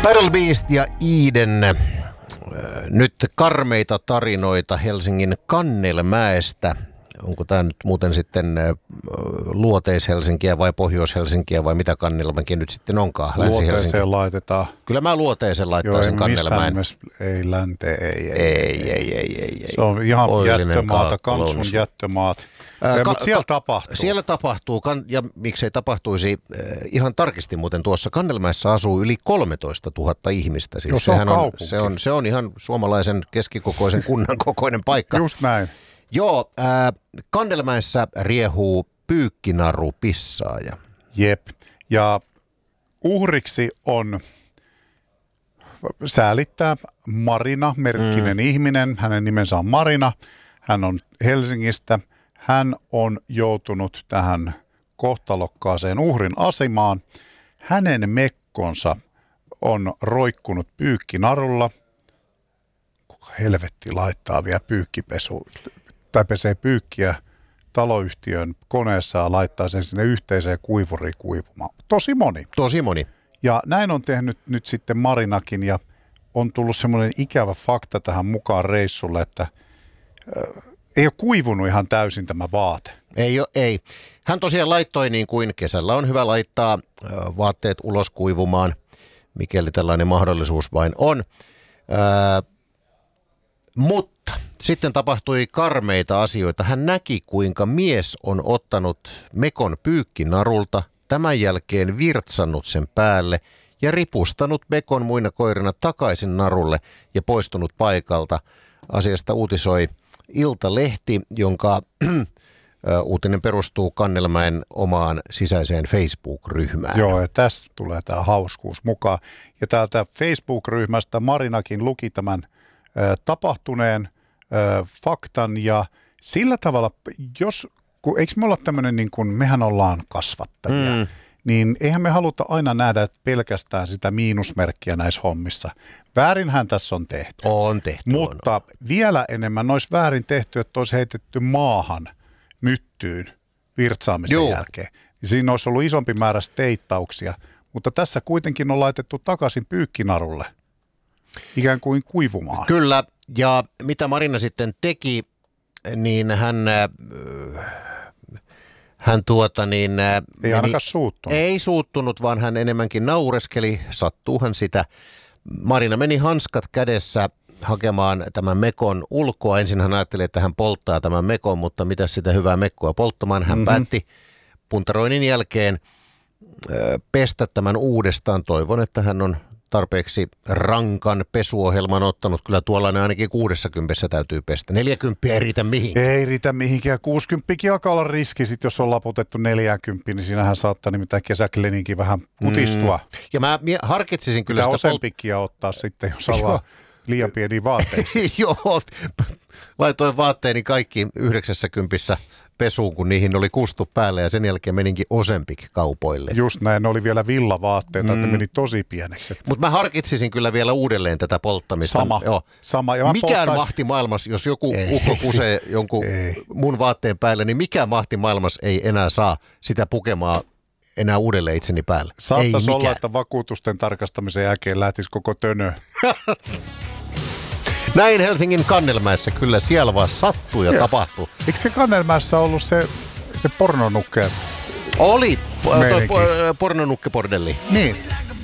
Battle Beast ja Eden. Nyt karmeita tarinoita Helsingin Kannelmäestä. Onko tämä nyt muuten sitten Luoteis-Helsinkiä vai Pohjois-Helsinkiä vai mitä Kannelmäkin nyt sitten onkaan? Luoteeseen laitetaan. Kyllä mä Luoteeseen laittaisin Kannelmäen. Ei länteen, Ei. Se on ihan jättömaata, Kantsun jättömaat. Mutta siellä tapahtuu. Siellä tapahtuu, ja miksei tapahtuisi, ihan tarkisti muuten tuossa Kannelmäessä asuu yli 13 000 ihmistä. Siis se on ihan suomalaisen keskikokoisen kunnan kokoinen paikka. Just näin. Joo, Kannelmäessä riehuu pyykkinaru pissaaja. Jep, ja uhriksi on säälittää Marina, merkkinen ihminen. Hänen nimensä on Marina, hän on Helsingistä. Hän on joutunut tähän kohtalokkaaseen uhrin asemaan. Hänen mekkonsa on roikkunut pyykkinarulla. Kuka helvetti laittaa vielä pyykkipesu tai pesee pyykkiä taloyhtiön koneessa ja laittaa sen sinne yhteiseen kuivuriin kuivumaan. Tosi moni. Ja näin on tehnyt nyt sitten Marinakin ja on tullut semmoinen ikävä fakta tähän mukaan reissulle, että ei ole kuivunut ihan täysin tämä vaate. Ei. Hän tosiaan laittoi niin kuin kesällä on hyvä laittaa vaatteet ulos kuivumaan, mikäli tällainen mahdollisuus vain on. Mutta sitten tapahtui karmeita asioita. Hän näki, kuinka mies on ottanut mekon pyykkinarulta, tämän jälkeen virtsannut sen päälle ja ripustanut mekon muina koirina takaisin narulle ja poistunut paikalta. Asiasta uutisoi Iltalehti, jonka uutinen perustuu Kannelmäen omaan sisäiseen Facebook-ryhmään. Joo, ja tässä tulee tämä hauskuus mukaan. Ja täältä Facebook-ryhmästä Marinakin luki tämän tapahtuneen faktan ja sillä tavalla, eikö me olla tämmöinen niin kuin, mehän ollaan kasvattajia, niin eihän me haluta aina nähdä pelkästään sitä miinusmerkkiä näissä hommissa. Väärinhän tässä on tehty. On tehty. Mutta vielä enemmän olisi väärin tehty, että olisi heitetty maahan myttyyn virtsaamisen jälkeen. Siinä olisi ollut isompi määrä steittauksia, mutta tässä kuitenkin on laitettu takaisin pyykkinarulle, ikään kuin kuivumaan. Kyllä, ja mitä Marina sitten teki, niin hän ei ainakaan suuttunut. Ei suuttunut, vaan hän enemmänkin naureskeli, sattuuhan sitä. Marina meni hanskat kädessä hakemaan tämän mekon ulkoa. Ensin hän ajatteli, että hän polttaa tämän mekon, mutta mitä sitä hyvää mekkoa polttamaan. Hän päätti puntaroinnin jälkeen pestä tämän uudestaan. Toivon, että hän on tarpeeksi rankan pesuohjelman ottanut. Kyllä tuollainen ainakin 60 täytyy pestä. 40 ei riitä mihinkään. Ei riitä mihinkään. 60 alkaa olla riski. Sitten jos on laputettu 40, niin siinähän saattaa nimittäin kesäklininkin vähän kutistua. Ja mä harkitsisin kyllä sitä osempikkiä ottaa sitten, jos ollaan liian pieniä vaatteita. Joo, laitoin vaatteeni kaikki 90 pesuun, kun niihin oli kustu päälle ja sen jälkeen meninkin Ozempic kaupoille. Just näin, ne oli vielä villavaatteita, että meni tosi pieneksi. Mutta mä harkitsisin kyllä vielä uudelleen tätä polttamista. Sama. Ja mikään mahti maailmassa, jos joku ukko kusee jonkun mun vaatteen päälle, niin mikään mahti maailmassa ei enää saa sitä pukemaa enää uudelleen itseni päälle. Saattaisi olla, että vakuutusten tarkastamisen jälkeen lähtisi koko tönö. Näin Helsingin Kannelmäessä kyllä siellä vaan sattuu ja tapahtuu. Eikö se Kannelmäessä ollut se pornonukke? Oli, pornonukkebordelli. Niin.